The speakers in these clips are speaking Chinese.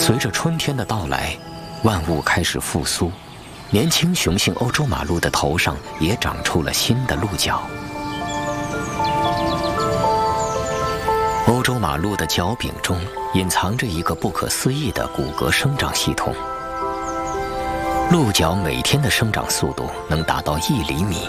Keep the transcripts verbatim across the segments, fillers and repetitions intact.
随着春天的到来，万物开始复苏，年轻雄性欧洲马鹿的头上也长出了新的鹿角。欧洲马鹿的角柄中隐藏着一个不可思议的骨骼生长系统。鹿角每天的生长速度能达到一厘米。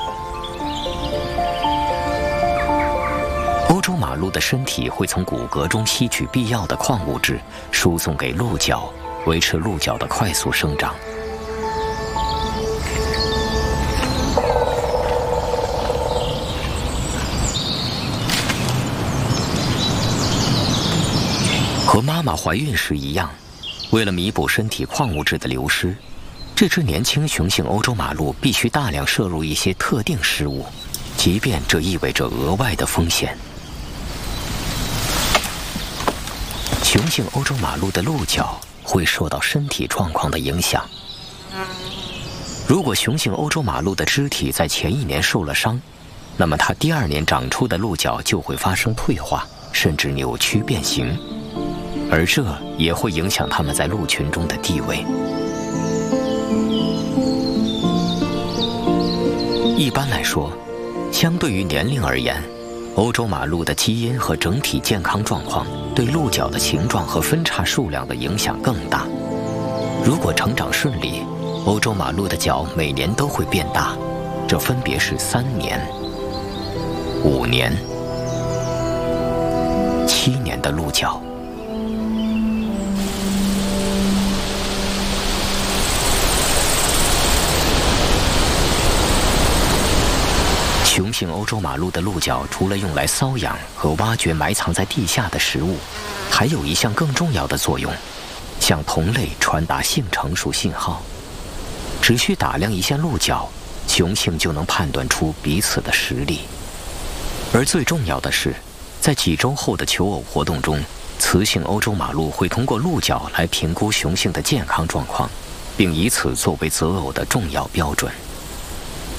欧洲马鹿的身体会从骨骼中吸取必要的矿物质，输送给鹿角，维持鹿角的快速生长。和妈妈怀孕时一样，为了弥补身体矿物质的流失，这只年轻雄性欧洲马鹿必须大量摄入一些特定食物，即便这意味着额外的风险。雄性欧洲马鹿的鹿角会受到身体状况的影响。如果雄性欧洲马鹿的肢体在前一年受了伤，那么它第二年长出的鹿角就会发生退化，甚至扭曲变形。而这也会影响它们在鹿群中的地位。一般来说，相对于年龄而言，欧洲马鹿的基因和整体健康状况对鹿角的形状和分叉数量的影响更大。如果成长顺利，欧洲马鹿的角每年都会变大，这分别是三年、五年、七年的鹿角。雄性欧洲马鹿的鹿角除了用来瘙痒和挖掘埋藏在地下的食物，还有一项更重要的作用，向同类传达性成熟信号。只需打量一下鹿角，雄性就能判断出彼此的实力。而最重要的是，在几周后的求偶活动中，雌性欧洲马鹿会通过鹿角来评估雄性的健康状况，并以此作为择偶的重要标准。